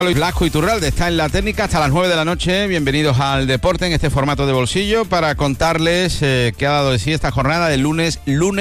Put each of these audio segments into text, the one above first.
Blasco Iturralde está en la técnica hasta las 9 de la noche. Bienvenidos al deporte en este formato de bolsillo para contarles qué ha dado de sí esta jornada de lunes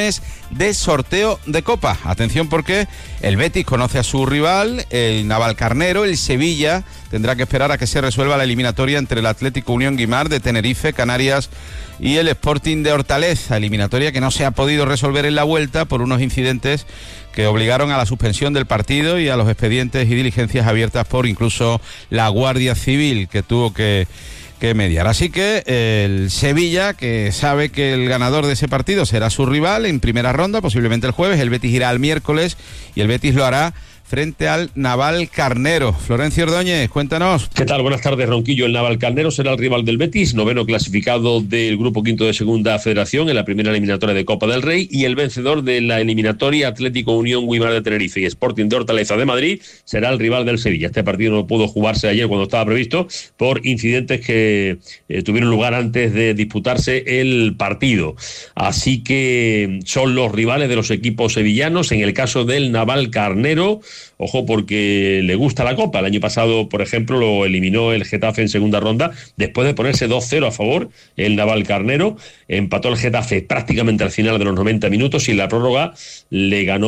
de sorteo de Copa. Atención porque el Betis conoce a su rival, el Navalcarnero. El Sevilla tendrá que esperar a que se resuelva la eliminatoria entre el Atlético Unión Guimar de Tenerife, Canarias, y el Sporting de Hortaleza, eliminatoria que no se ha podido resolver en la vuelta por unos incidentes que obligaron a la suspensión del partido y a los expedientes y diligencias abiertas por incluso la Guardia Civil, que tuvo que mediar. Así que el Sevilla, que sabe que el ganador de ese partido será su rival en primera ronda, posiblemente el jueves, el Betis irá al miércoles y el Betis lo hará frente al Navalcarnero. Florencio Ordóñez, cuéntanos. ¿Qué tal? Buenas tardes, Ronquillo. El Navalcarnero será el rival del Betis, noveno clasificado del grupo quinto de segunda federación en la primera eliminatoria de Copa del Rey, y el vencedor de la eliminatoria Atlético Unión Guimar de Tenerife y Sporting de Hortaleza de Madrid será el rival del Sevilla. Este partido no pudo jugarse ayer cuando estaba previsto por incidentes que tuvieron lugar antes de disputarse el partido. Así que son los rivales de los equipos sevillanos. En el caso del Navalcarnero, ojo, porque le gusta la Copa. El año pasado, por ejemplo, lo eliminó el Getafe en segunda ronda después de ponerse 2-0 a favor el Navalcarnero. Empató el Getafe prácticamente al final de los 90 minutos y en la prórroga le ganó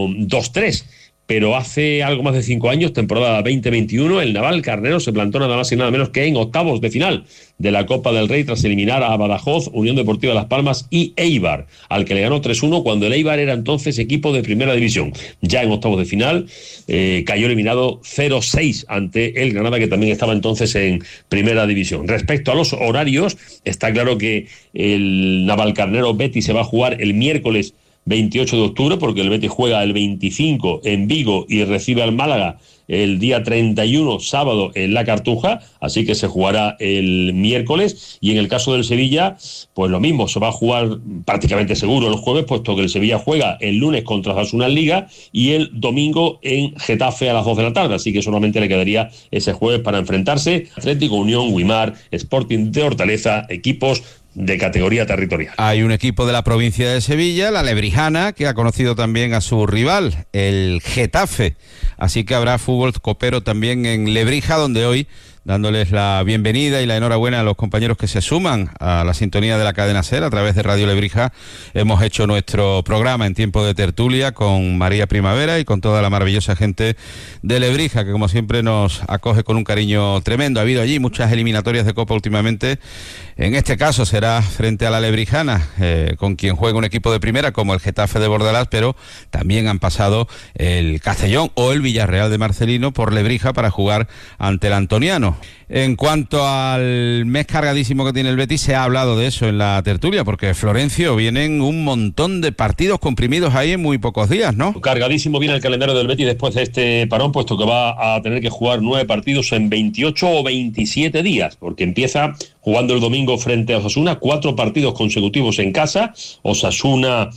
2-3. Pero hace algo más de 5 años, temporada 2021, el Navalcarnero se plantó nada más y nada menos que en octavos de final de la Copa del Rey tras eliminar a Badajoz, Unión Deportiva Las Palmas y Eibar, al que le ganó 3-1 cuando el Eibar era entonces equipo de primera división. Ya en octavos de final cayó eliminado 0-6 ante el Granada, que también estaba entonces en primera división. Respecto a los horarios, está claro que el Navalcarnero Betis se va a jugar el miércoles 28 de octubre, porque el Betis juega el 25 en Vigo y recibe al Málaga el día 31, sábado, en La Cartuja, así que se jugará el miércoles. Y en el caso del Sevilla, pues lo mismo, se va a jugar prácticamente seguro el jueves, puesto que el Sevilla juega el lunes contra Osasuna en Liga y el domingo en Getafe a las 2 de la tarde, así que solamente le quedaría ese jueves para enfrentarse Atlético Unión Guimar, Sporting de Hortaleza, equipos de categoría territorial. Hay un equipo de la provincia de Sevilla, la Lebrijana, que ha conocido también a su rival, el Getafe. Así que habrá fútbol copero también en Lebrija, donde hoy, dándoles la bienvenida y la enhorabuena a los compañeros que se suman a la sintonía de la cadena SER a través de Radio Lebrija, hemos hecho nuestro programa en tiempo de tertulia con María Primavera y con toda la maravillosa gente de Lebrija, que como siempre nos acoge con un cariño tremendo. Ha habido allí muchas eliminatorias de Copa últimamente. En este caso será frente a la Lebrijana, con quien juega un equipo de primera como el Getafe de Bordalás, pero también han pasado el Castellón o el Villarreal de Marcelino por Lebrija para jugar ante el Antoniano. En cuanto al mes cargadísimo que tiene el Betis, se ha hablado de eso en la tertulia, porque Florencio, vienen un montón de partidos comprimidos ahí en muy pocos días, ¿no? Cargadísimo viene el calendario del Betis después de este parón, puesto que va a tener que jugar 9 partidos en 28 o 27 días, porque empieza jugando el domingo frente a Osasuna, 4 partidos consecutivos en casa, Osasuna,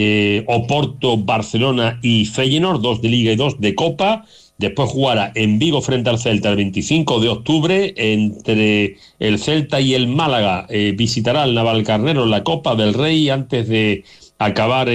Oporto, Barcelona y Feyenoord, 2 de Liga y 2 de Copa. Después jugará en Vigo frente al Celta el 25 de octubre. Entre el Celta y el Málaga visitará el Navalcarnero en la Copa del Rey antes de acabar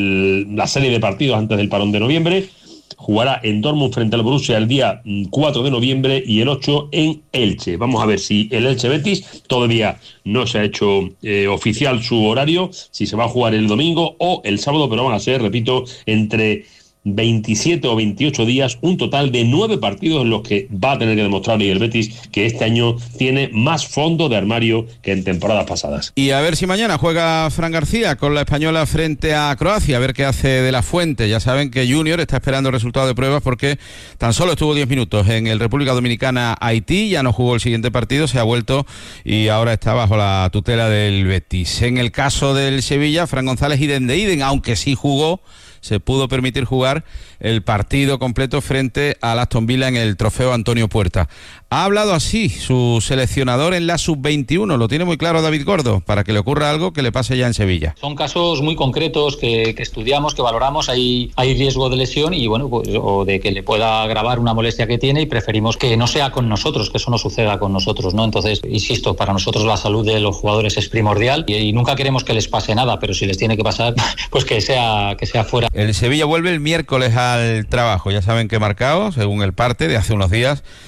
la serie de partidos antes del parón de noviembre. Jugará en Dortmund frente al Borussia el día 4 de noviembre y el 8 en Elche. Vamos a ver si el Elche Betis todavía no se ha hecho oficial su horario, si se va a jugar el domingo o el sábado, pero van a ser, repito, entre 27 o 28 días, un total de 9 partidos en los que va a tener que demostrar el Betis que este año tiene más fondo de armario que en temporadas pasadas. Y a ver si mañana juega Fran García con la Española frente a Croacia, a ver qué hace de la Fuente. Ya saben que Junior está esperando el resultado de pruebas porque tan solo estuvo 10 minutos en el República Dominicana Haití, ya no jugó el siguiente partido, se ha vuelto y ahora está bajo la tutela del Betis. En el caso del Sevilla, Fran González idem de idem, aunque sí jugó, se pudo permitir jugar el partido completo frente al Aston Villa en el trofeo Antonio Puerta. Ha hablado así su seleccionador en la sub-21, lo tiene muy claro David Gordo, para que le ocurra algo que le pase ya en Sevilla. Son casos muy concretos que estudiamos, que valoramos, hay riesgo de lesión y bueno, pues, o de que le pueda agravar una molestia que tiene, y preferimos que no sea con nosotros, que eso no suceda con nosotros, ¿no? Entonces, insisto, para nosotros la salud de los jugadores es primordial y nunca queremos que les pase nada, pero si les tiene que pasar, pues que sea fuera. El Sevilla vuelve el miércoles al trabajo. Ya saben que Marcao, según el parte de hace unos días,